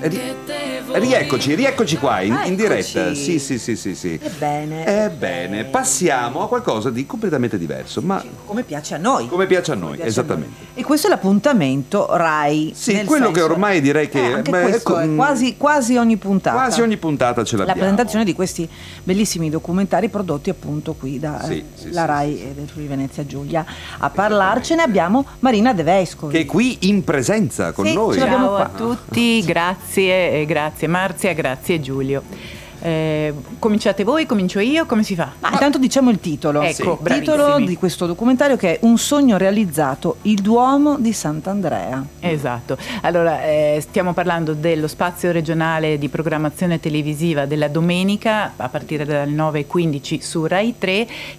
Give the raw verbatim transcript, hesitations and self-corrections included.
Ri- rieccoci, rieccoci qua in, in diretta. Eccoci. Sì, sì, sì, sì, sì. Ebbene, Ebbene, passiamo a qualcosa di completamente diverso, ma come piace a noi. come piace a noi, piace a esattamente. noi. E questo è l'appuntamento Rai. Sì, nel quello che senso- ormai direi che Eh, anche beh, questo ecco, è mm, quasi, quasi ogni puntata. quasi ogni puntata ce La l'abbiamo. presentazione di questi bellissimi documentari prodotti appunto qui da Sì, eh, sì, la sì, Rai sì, e del Friuli Venezia Giulia. A parlarcene abbiamo Marina De Vescovi. Che è qui in presenza con Sì, noi. ce l'abbiamo Ciao qua. a tutti, grazie, e grazie Marzia, grazie Giulio. Eh, cominciate voi, comincio io, come si fa? Ma intanto diciamo il titolo. Ecco, il titolo bravissimi. di questo documentario, che è Un sogno realizzato, il Duomo di Sant'Andrea. Esatto, allora eh, stiamo parlando dello spazio regionale di programmazione televisiva della domenica a partire dalle nove e quindici su Rai tre,